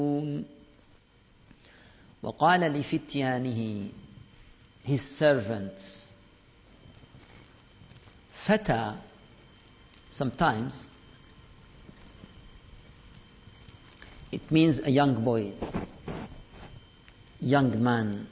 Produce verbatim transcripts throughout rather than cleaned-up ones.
وقال لفتيانه, his servants. Fata, sometimes it means a young boy, young man.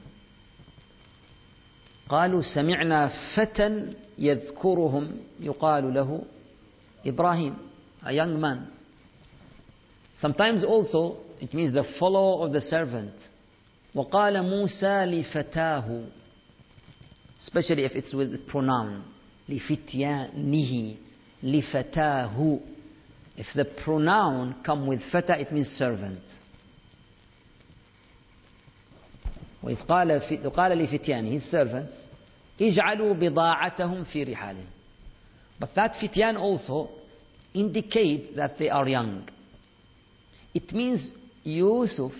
قالوا سمعنا فتى يذكرهم يقال له إبراهيم, a young man. Sometimes also it means the follower of the servant. وقال موسى لفتاه, especially if it's with the pronoun لفتيانه لفتاه. If the pronoun come with fata, it means servant. وإذ قال قال لفتيانه, his servants, اجعلوا بضاعتهم في رحالهم. But that fityan also indicate that they are young. It means Yusuf,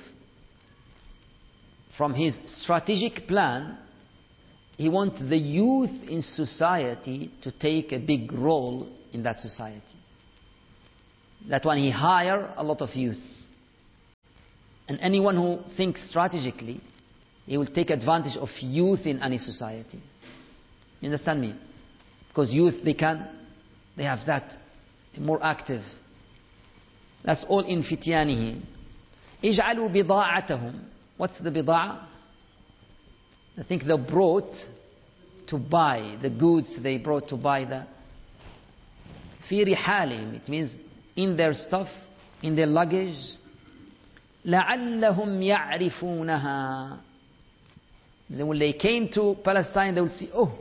from his strategic plan, he wants the youth in society to take a big role in that society. That when he hire a lot of youth. And anyone who thinks strategically, he will take advantage of youth in any society. You understand me? Because youth, they can, they have that, more active. That's all in fityanihi. اجعلوا بضاعتهم. What's the bida'a? I think they brought to buy, the goods they brought to buy the في رحالهم. It means in their stuff, in their luggage. لعلهم يعرفونها. Then when they came to Palestine, they will see, oh,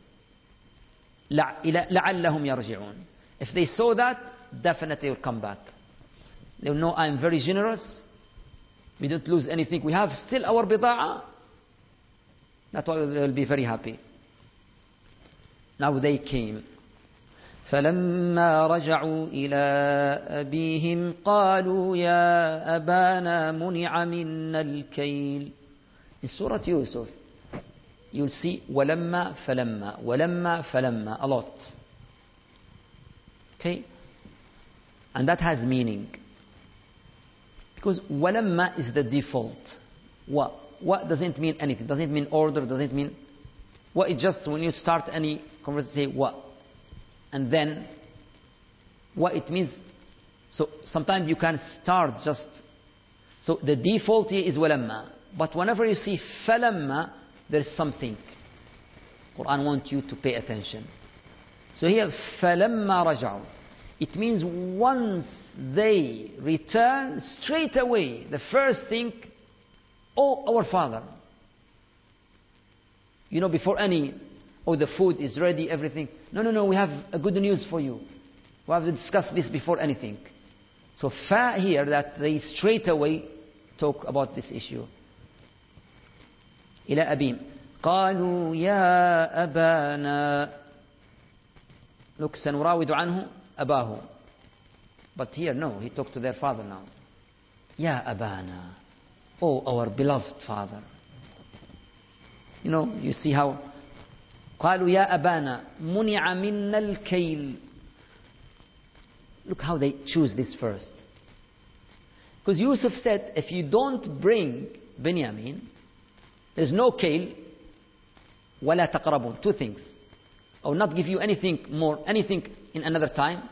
لعلهم يرجعون. If they saw that, definitely they will come back. They will know I am very generous. We don't lose anything. We have still our bida'a. That's why they will be very happy. Now they came. فلما رجعوا إلى أبيهم قالوا يا أبانا منع منا الكيل. In Surah Yusuf, you'll see ولما فلما ولما فلما a lot. Okay? And that has meaning. Because walamma is the default. What? What doesn't mean anything. Doesn't mean order. Doesn't mean. What is just when you start any conversation, say what, and then what it means. So sometimes you can start just. So the default here is walamma. But whenever you see falamma, there is something. Quran wants you to pay attention. So here falamma raja'u. It means once they return, straight away, the first thing, oh, our father. You know, before any, oh, the food is ready, everything. No, no, no, we have a good news for you. We have to discuss this before anything. So, fa here, that they straight away talk about this issue. إلى أبيهم قالوا يا أبانا. Look, سنراود عنه أباه. But here, no, he talked to their father now. Ya Abana, oh our beloved father. You know, you see how قالوا يا أبانا منع منا الكيل. Look how they choose this first. Because Yusuf said, if you don't bring Benjamin, there's no kail, ولا تقربون. Two things. I will not give you anything more, anything in another time.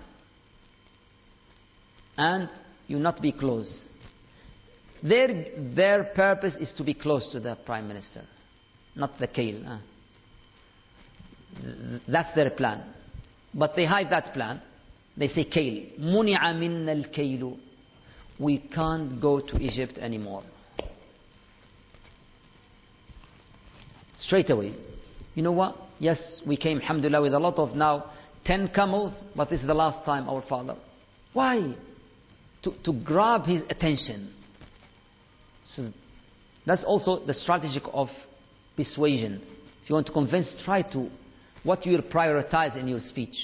And you not be close. Their, their purpose is to be close to the Prime Minister, not the kail. Huh? That's their plan. But they hide that plan. They say kail. مُنِعَ مِنَّا الْكَيْلُ. We can't go to Egypt anymore. Straight away. You know what? Yes, we came, alhamdulillah, with a lot of now ten camels, but this is the last time, our father. Why? To, to grab his attention. So that's also the strategy of persuasion. If you want to convince, try to, what you will prioritize in your speech.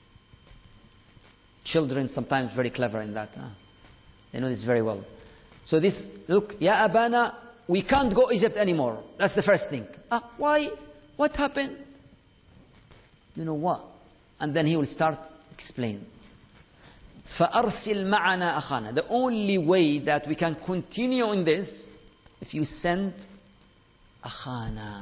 Children sometimes very clever in that. Huh? They know this very well. So this, look, Ya Abana, we can't go Egypt anymore. That's the first thing. Ah, why? What happened? You know what? And then he will start explaining. فأرسل معنا أخانا. The only way that we can continue in this, if you send أخانا.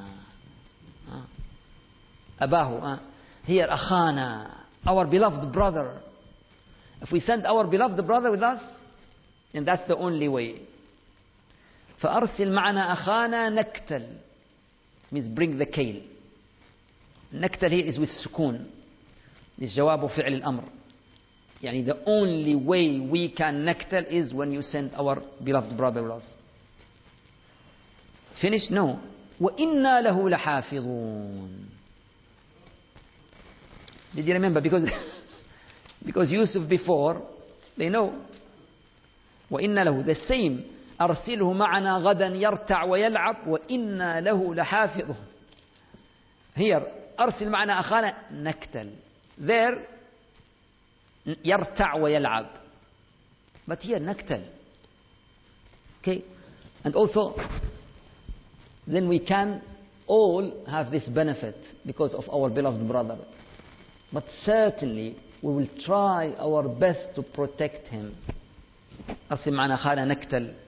أباه. Here أخانا, our beloved brother. If we send our beloved brother with us, then that's the only way. فأرسل معنا أخانا نكتل. Means bring the kale. نكتل here is with سكون. This جواب فعل الأمر. يعني the only way we can نكتل is when you send our beloved brother with us. Finish? No. وإنا له لحافظون. Did you remember? Because because Yusuf before, they know. وإنا له, the same. أرسله معنا غدا يرتع ويلعب وإنا له لحافظون. Here, أرسل معنا أخانا نكتل. There, يرتع ويلعب. But here, نكتل. Okay? And also, then we can all have this benefit because of our beloved brother. But certainly, we will try our best to protect him. أرسل معنا أخانا نكتل